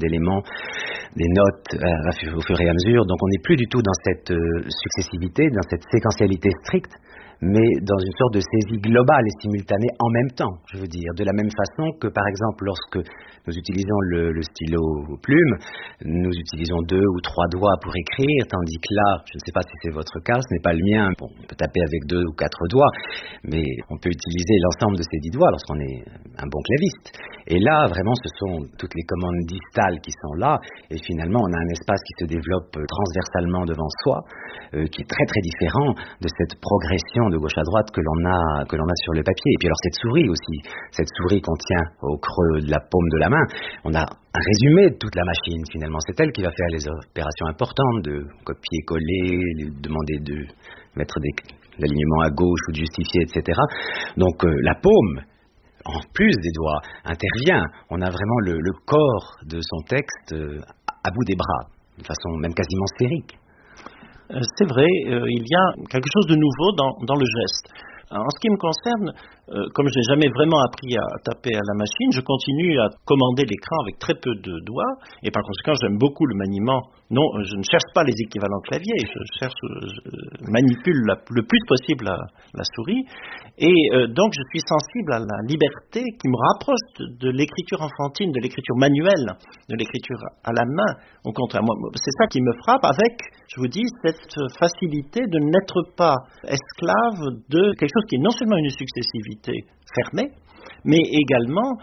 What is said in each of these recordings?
d'éléments, des notes au fur et à mesure. Donc on n'est plus du tout dans cette successivité, dans cette séquentialité stricte, mais dans une sorte de saisie globale et simultanée en même temps, je veux dire. De la même façon que, par exemple, lorsque nous utilisons le stylo plume, nous utilisons 2 ou 3 doigts pour écrire, tandis que là, je ne sais pas si c'est votre cas, ce n'est pas le mien, bon, on peut taper avec 2 ou 4 doigts, mais on peut utiliser l'ensemble de ces 10 doigts lorsqu'on est un bon claviste. Et là, vraiment, ce sont toutes les commandes distales qui sont là, et finalement, on a un espace qui se développe transversalement devant soi, qui est très très différent de cette progression de gauche à droite que l'on a sur le papier. Et puis alors cette souris aussi, cette souris qu'on tient au creux de la paume de la main, on a un résumé de toute la machine finalement. C'est elle qui va faire les opérations importantes de copier-coller, demander de mettre l'alignement à gauche ou de justifier, etc. Donc la paume, en plus des doigts, intervient. On a vraiment le corps de son texte à bout des bras, de façon même quasiment sphérique. C'est vrai, il y a quelque chose de nouveau dans le geste. En ce qui me concerne, comme je n'ai jamais vraiment appris à taper à la machine, je continue à commander l'écran avec très peu de doigts, et par conséquent j'aime beaucoup le maniement. Non, je ne cherche pas les équivalents clavier, je manipule le plus possible la souris, et donc je suis sensible à la liberté qui me rapproche de l'écriture enfantine, de l'écriture manuelle, de l'écriture à la main. Au contraire, moi, c'est ça qui me frappe avec, je vous dis, cette facilité de n'être pas esclave de quelque chose qui est non seulement une successivité fermée, mais également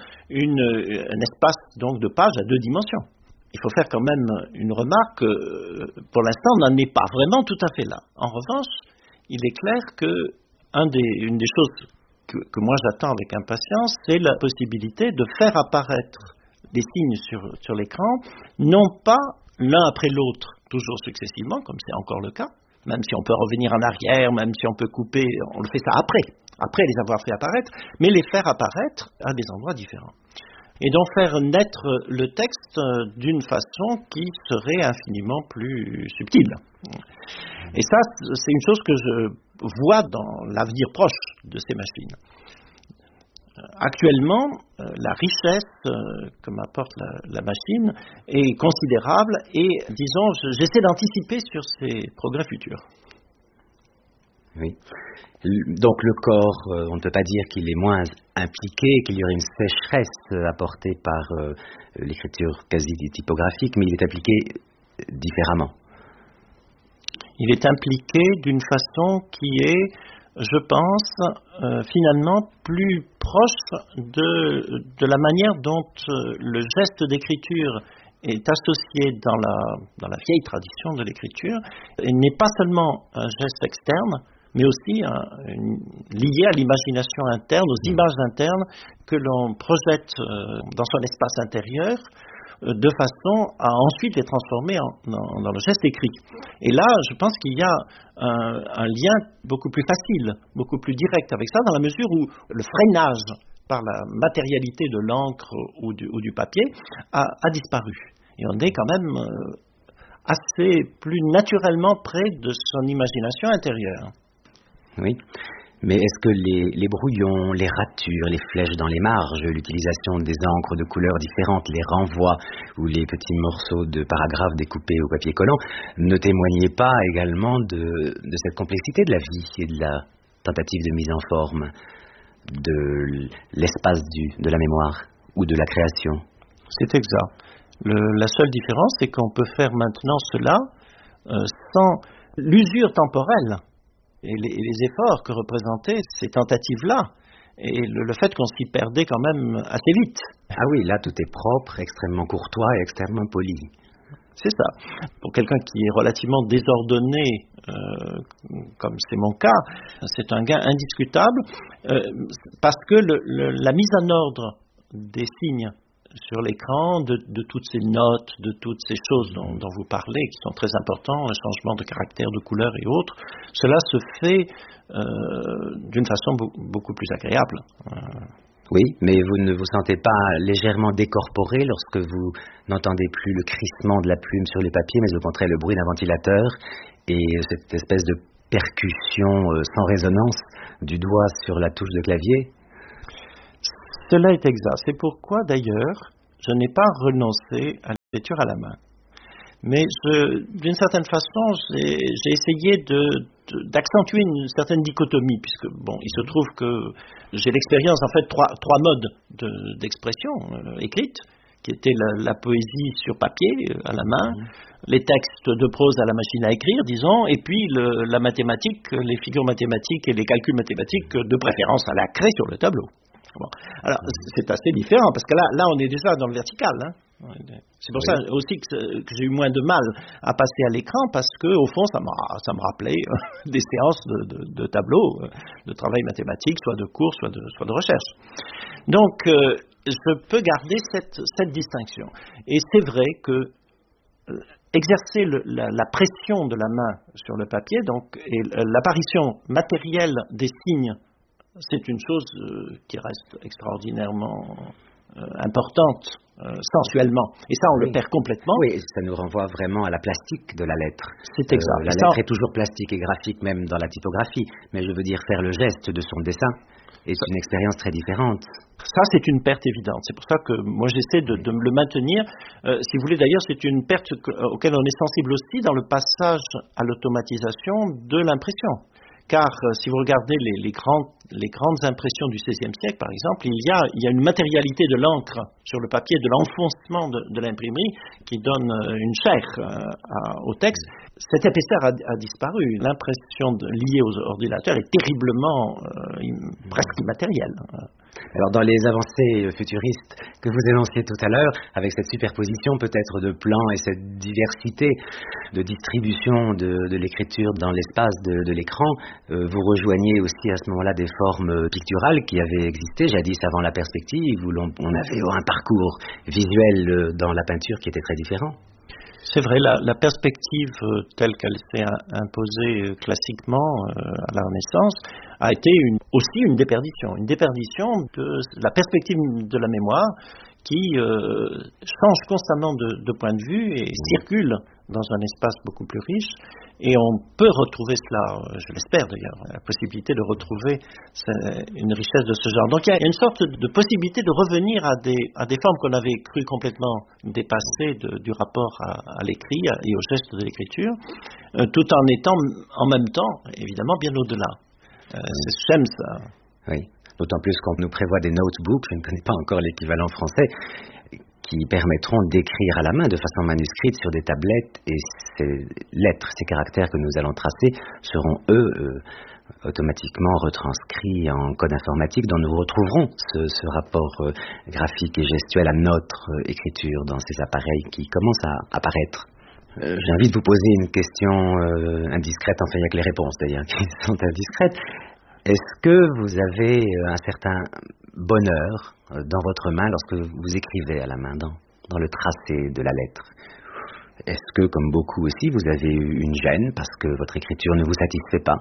un espace donc de pages à 2 dimensions. Il faut faire quand même une remarque, pour l'instant on n'en est pas vraiment tout à fait là. En revanche, il est clair une des choses que moi j'attends avec impatience, c'est la possibilité de faire apparaître des signes sur l'écran, non pas l'un après l'autre, toujours successivement, comme c'est encore le cas, même si on peut revenir en arrière, même si on peut couper, on le fait ça après les avoir fait apparaître, mais les faire apparaître à des endroits différents. Et donc faire naître le texte d'une façon qui serait infiniment plus subtile. Et ça, c'est une chose que je vois dans l'avenir proche de ces machines. Actuellement, la richesse que m'apporte la machine est considérable et, disons, j'essaie d'anticiper sur ces progrès futurs. Oui. Donc le corps, on ne peut pas dire qu'il est moins impliqué, qu'il y aurait une sécheresse apportée par l'écriture quasi typographique, mais il est appliqué différemment. Il est impliqué d'une façon qui est, je pense, finalement plus proche de la manière dont le geste d'écriture est associé dans la vieille tradition de l'écriture, et n'est pas seulement un geste externe, mais aussi lié à l'imagination interne, aux images internes que l'on projette dans son espace intérieur, de façon à ensuite les transformer dans le geste écrit. Et là, je pense qu'il y a un lien beaucoup plus facile, beaucoup plus direct avec ça, dans la mesure où le freinage par la matérialité de l'encre ou du papier a disparu. Et on est quand même assez plus naturellement près de son imagination intérieure. Oui. Mais est-ce que les brouillons, les ratures, les flèches dans les marges, l'utilisation des encres de couleurs différentes, les renvois ou les petits morceaux de paragraphes découpés au papier collant ne témoignaient pas également de cette complexité de la vie et de la tentative de mise en forme de l'espace de la mémoire ou de la création? C'est exact. La seule différence, c'est qu'on peut faire maintenant cela sans l'usure temporelle. Et les efforts que représentaient ces tentatives-là, et le fait qu'on s'y perdait quand même assez vite. Ah oui, là tout est propre, extrêmement courtois et extrêmement poli. C'est ça. Pour quelqu'un qui est relativement désordonné, comme c'est mon cas, c'est un gain indiscutable, parce que la mise en ordre des signes sur l'écran, de toutes ces notes, de toutes ces choses dont vous parlez, qui sont très importants, le changement de caractère, de couleur et autres, cela se fait d'une façon beaucoup plus agréable. Oui, mais vous ne vous sentez pas légèrement décorporé lorsque vous n'entendez plus le crissement de la plume sur les papiers, mais au contraire le bruit d'un ventilateur et cette espèce de percussion sans résonance du doigt sur la touche de clavier? Cela est exact. C'est pourquoi, d'ailleurs, je n'ai pas renoncé à l'écriture à la main. Mais d'une certaine façon, j'ai essayé d'accentuer une certaine dichotomie, puisque il se trouve que j'ai l'expérience en fait trois modes d'expression écrite, qui étaient la poésie sur papier à la main, les textes de prose à la machine à écrire, disons, et puis la mathématique, les figures mathématiques et les calculs mathématiques de préférence à la craie sur le tableau. Bon. Alors c'est assez différent parce que là on est déjà dans le vertical. Hein. C'est pour ça aussi que j'ai eu moins de mal à passer à l'écran parce que au fond ça me rappelait des séances de tableau, de travail mathématique, soit de cours, soit de recherche. Donc je peux garder cette distinction. Et c'est vrai que exercer la pression de la main sur le papier, donc et l'apparition matérielle des signes, c'est une chose qui reste extraordinairement importante sensuellement. Et ça, on le perd complètement. Oui, ça nous renvoie vraiment à la plastique de la lettre. C'est exact. La lettre est toujours plastique et graphique, même dans la typographie. Mais je veux dire, faire le geste de son dessin est une expérience très différente. Ça, c'est une perte évidente. C'est pour ça que moi, j'essaie de le maintenir. Si vous voulez, d'ailleurs, c'est une perte auquel on est sensible aussi dans le passage à l'automatisation de l'impression. Car si vous regardez les grandes impressions du XVIe siècle, par exemple, il y a une matérialité de l'encre sur le papier, de l'enfoncement de l'imprimerie qui donne une chair au texte. Cette épaisseur a disparu. L'impression liée aux ordinateurs est terriblement, presque immatérielle. Alors dans les avancées futuristes que vous énonciez tout à l'heure, avec cette superposition peut-être de plans et cette diversité de distribution de l'écriture dans l'espace de l'écran, vous rejoignez aussi à ce moment-là des formes picturales qui avaient existé jadis avant la perspective, où on avait un parcours visuel dans la peinture qui était très différent. C'est vrai, la perspective telle qu'elle s'est imposée classiquement à la Renaissance a été aussi une déperdition de la perspective de la mémoire qui change constamment de point de vue et circule dans un espace beaucoup plus riche. Et on peut retrouver cela, je l'espère d'ailleurs, la possibilité de retrouver une richesse de ce genre. Donc il y a une sorte de possibilité de revenir à des formes qu'on avait cru complètement dépassées du rapport à l'écrit et au geste de l'écriture, tout en étant en même temps, évidemment, bien au-delà. J'aime ça. Oui, d'autant plus qu'on nous prévoit des notebooks, je ne connais pas encore l'équivalent français, qui permettront d'écrire à la main de façon manuscrite sur des tablettes, et ces lettres, ces caractères que nous allons tracer seront, eux, automatiquement retranscrits en code informatique dont nous retrouverons ce rapport graphique et gestuel à notre écriture dans ces appareils qui commencent à apparaître. J'ai envie de vous poser une question indiscrète, enfin il n'y a que les réponses d'ailleurs qui sont indiscrètes. Est-ce que vous avez un certain bonheur dans votre main lorsque vous écrivez à la main, dans le tracé de la lettre? Est-ce que, comme beaucoup aussi, vous avez eu une gêne parce que votre écriture ne vous satisfait pas?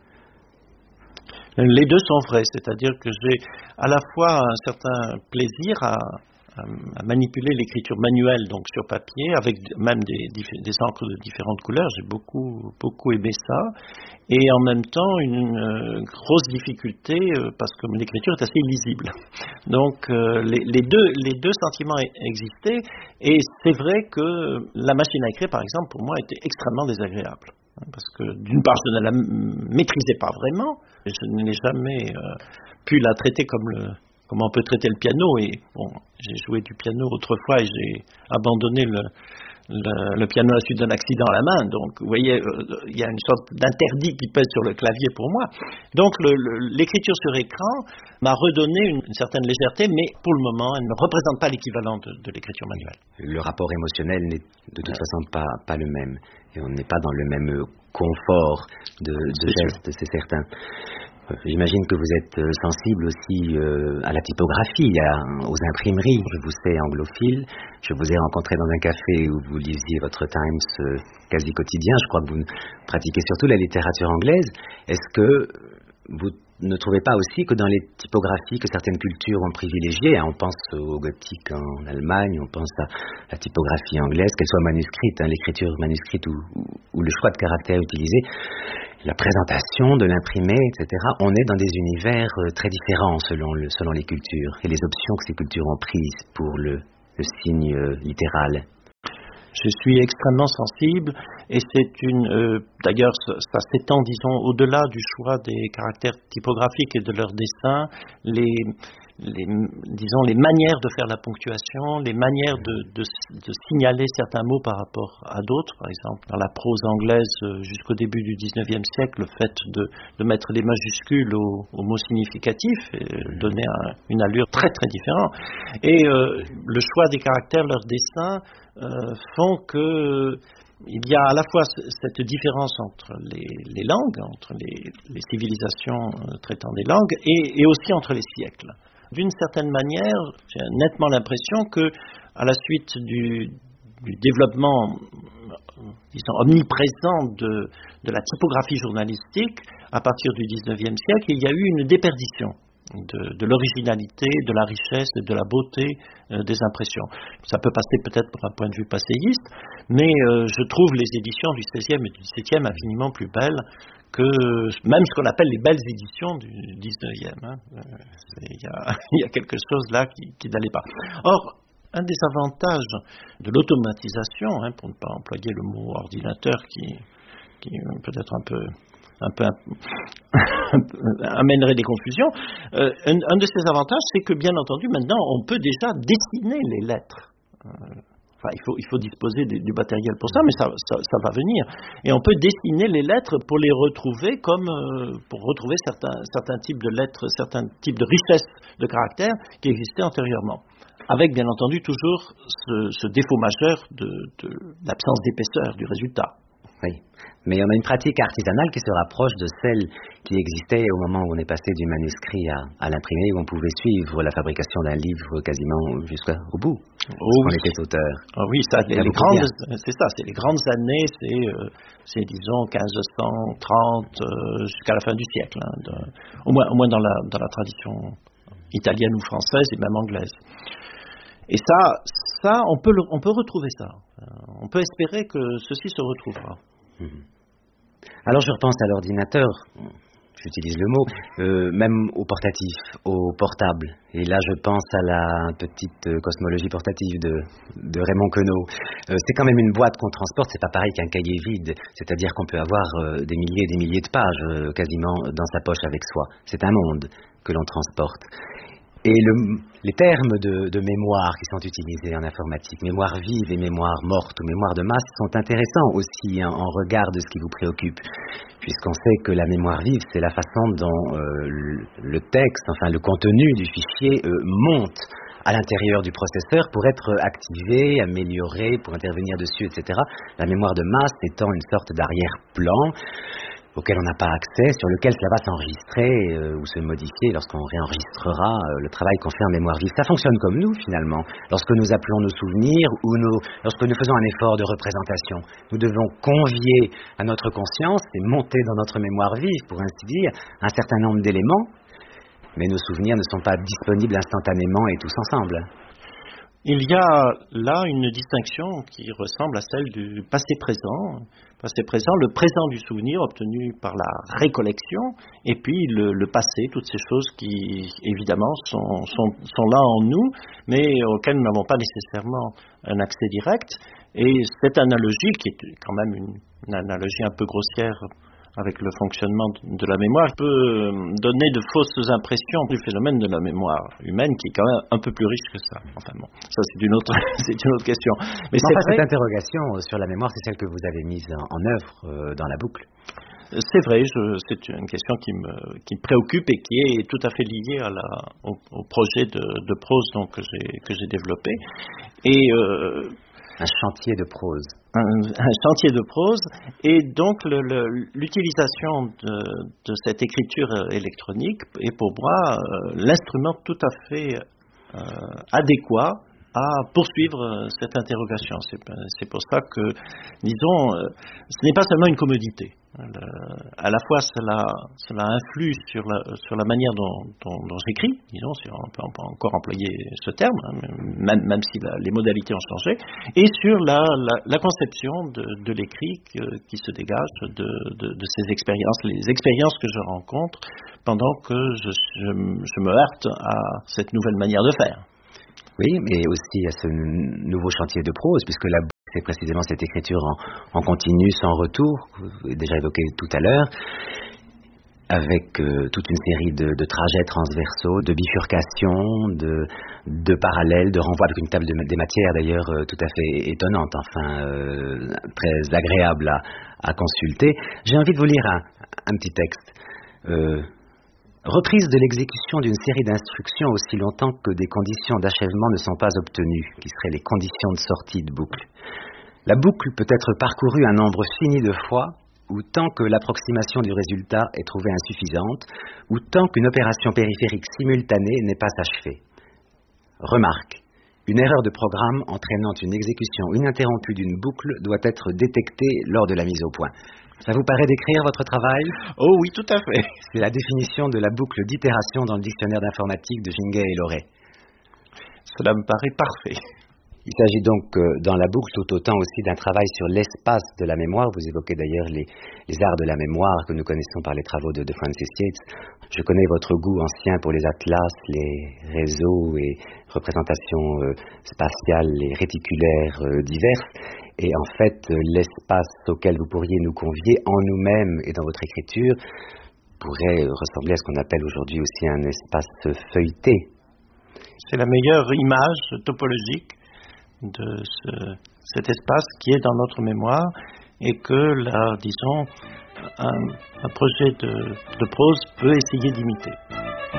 Les deux sont vrais, c'est-à-dire que j'ai à la fois un certain plaisir à manipuler l'écriture manuelle, donc sur papier, avec même des encres de différentes couleurs. J'ai beaucoup aimé ça. Et en même temps, une grosse difficulté, parce que l'écriture est assez illisible. Donc, les deux sentiments existaient. Et c'est vrai que la machine à écrire, par exemple, pour moi, était extrêmement désagréable. Parce que, d'une part, je ne la maîtrisais pas vraiment. Et je n'ai jamais pu la traiter comme on peut traiter le piano, et bon, j'ai joué du piano autrefois et j'ai abandonné le piano à la suite d'un accident à la main, donc vous voyez, il y a une sorte d'interdit qui pèse sur le clavier pour moi. Donc l'écriture sur écran m'a redonné une certaine légèreté, mais pour le moment, elle ne représente pas l'équivalent de l'écriture manuelle. Le rapport émotionnel n'est de toute façon pas le même, et on n'est pas dans le même confort de geste, c'est certain. J'imagine que vous êtes sensible aussi à la typographie, aux imprimeries. Je vous sais anglophile. Je vous ai rencontré dans un café où vous lisiez votre Times quasi quotidien. Je crois que vous pratiquez surtout la littérature anglaise. Est-ce que vous ne trouvez pas aussi que dans les typographies que certaines cultures ont privilégiées, on pense au gothique en Allemagne, on pense à la typographie anglaise, qu'elle soit manuscrite, l'écriture manuscrite ou le choix de caractères utilisé, la présentation de l'imprimé, etc., on est dans des univers très différents selon les cultures et les options que ces cultures ont prises pour le signe littéral. Je suis extrêmement sensible et c'est d'ailleurs ça s'étend, disons, au-delà du choix des caractères typographiques et de leur dessin, disons, les manières de faire la ponctuation, les manières de signaler certains mots par rapport à d'autres. Par exemple, dans la prose anglaise, jusqu'au début du 19e siècle, le fait de mettre les majuscules aux mots significatifs donnait une allure très très différente. Et le choix des caractères, leurs dessins, font que il y a à la fois cette différence entre les langues, entre les civilisations traitant des langues, et aussi entre les siècles. D'une certaine manière, j'ai nettement l'impression que, à la suite du développement, disons, omniprésent de la typographie journalistique, à partir du 19e siècle, il y a eu une déperdition de l'originalité, de la richesse et de la beauté des impressions. Ça peut passer peut-être pour un point de vue passéiste, mais je trouve les éditions du XVIe et du XVIIe infiniment plus belles que même ce qu'on appelle les belles éditions du XIXe. Il y a quelque chose là qui n'allait pas. Or, un des avantages de l'automatisation, pour ne pas employer le mot ordinateur qui peut-être un peu amènerait des confusions, un de ces avantages, c'est que bien entendu, maintenant, on peut déjà dessiner les lettres. Il faut disposer du matériel pour ça, mais ça va venir. Et on peut dessiner les lettres pour les retrouver comme pour retrouver certains types de lettres, certains types de richesses de caractères qui existaient antérieurement. Avec, bien entendu, toujours ce défaut majeur de l'absence d'épaisseur du résultat. Oui, mais on a une pratique artisanale qui se rapproche de celle qui existait au moment où on est passé du manuscrit à l'imprimé, où on pouvait suivre la fabrication d'un livre quasiment jusqu'au bout. On était auteur. Oh oui, ça, c'est les grandes années, c'est disons 1530 jusqu'à la fin du siècle, au moins dans la tradition italienne ou française et même anglaise. Et ça, on peut retrouver ça. On peut espérer que ceci se retrouvera. Alors je repense à l'ordinateur, j'utilise le mot, même au portatif, au portable. Et là je pense à la petite cosmologie portative de Raymond Queneau. C'est quand même une boîte qu'on transporte, c'est pas pareil qu'un cahier vide. C'est-à-dire qu'on peut avoir des milliers et des milliers de pages quasiment dans sa poche avec soi. C'est un monde que l'on transporte. Et les termes de mémoire qui sont utilisés en informatique, mémoire vive et mémoire morte ou mémoire de masse, sont intéressants aussi en regard de ce qui vous préoccupe, puisqu'on sait que la mémoire vive, c'est la façon dont le texte, enfin le contenu du fichier monte à l'intérieur du processeur pour être activé, amélioré, pour intervenir dessus, etc. La mémoire de masse étant une sorte d'arrière-plan auquel on n'a pas accès, sur lequel cela va s'enregistrer ou se modifier lorsqu'on réenregistrera le travail qu'on fait en mémoire vive. Ça fonctionne comme nous, finalement. Lorsque nous appelons nos souvenirs ou lorsque nous faisons un effort de représentation, nous devons convier à notre conscience et monter dans notre mémoire vive, pour ainsi dire, un certain nombre d'éléments, mais nos souvenirs ne sont pas disponibles instantanément et tous ensemble. Il y a là une distinction qui ressemble à celle du passé-présent. Passé-présent, le présent du souvenir obtenu par la récollection, et puis le passé, toutes ces choses qui, évidemment, sont là en nous, mais auxquelles nous n'avons pas nécessairement un accès direct. Et cette analogie, qui est quand même une analogie un peu grossière avec le fonctionnement de la mémoire, peut donner de fausses impressions du phénomène de la mémoire humaine, qui est quand même un peu plus riche que ça. Enfin bon, ça c'est une autre question. Mais cette interrogation sur la mémoire, c'est celle que vous avez mise en œuvre dans la boucle. C'est vrai, c'est une question qui me préoccupe et qui est tout à fait liée au projet de prose donc, que j'ai développé. Et un chantier de prose. Un chantier de prose, et donc l'utilisation de cette écriture électronique est pour moi l'instrument tout à fait adéquat à poursuivre cette interrogation. C'est pour ça que, disons, ce n'est pas seulement une commodité. À la fois, cela influe sur la manière dont j'écris, disons, si on peut encore employer ce terme, même si les modalités ont changé, et sur la conception de l'écrit qui se dégage de ces expériences, les expériences que je rencontre pendant que je me heurte à cette nouvelle manière de faire. Oui, mais aussi à ce nouveau chantier de prose, puisque la c'est précisément cette écriture en continu, sans retour, déjà évoqué tout à l'heure, avec toute une série de trajets transversaux, de bifurcations, de parallèles, de renvois, avec une table des matières d'ailleurs tout à fait étonnante, très agréable à consulter. J'ai envie de vous lire un petit texte. Reprise de l'exécution d'une série d'instructions aussi longtemps que des conditions d'achèvement ne sont pas obtenues, qui seraient les conditions de sortie de boucle. La boucle peut être parcourue un nombre fini de fois, ou tant que l'approximation du résultat est trouvée insuffisante, ou tant qu'une opération périphérique simultanée n'est pas achevée. Remarque, une erreur de programme entraînant une exécution ininterrompue d'une boucle doit être détectée lors de la mise au point. Ça vous paraît décrire votre travail? Oh oui, tout à fait. C'est la définition de la boucle d'itération dans le dictionnaire d'informatique de Ginguet et Loret. Cela me paraît parfait. Il s'agit donc dans la boucle tout autant aussi d'un travail sur l'espace de la mémoire. Vous évoquez d'ailleurs les arts de la mémoire que nous connaissons par les travaux de Francis Yates. Je connais votre goût ancien pour les atlas, les réseaux et représentations spatiales et réticulaires diverses. Et en fait, l'espace auquel vous pourriez nous convier en nous-mêmes et dans votre écriture pourrait ressembler à ce qu'on appelle aujourd'hui aussi un espace feuilleté. C'est la meilleure image topologique de cet espace qui est dans notre mémoire et que, un projet de prose peut essayer d'imiter.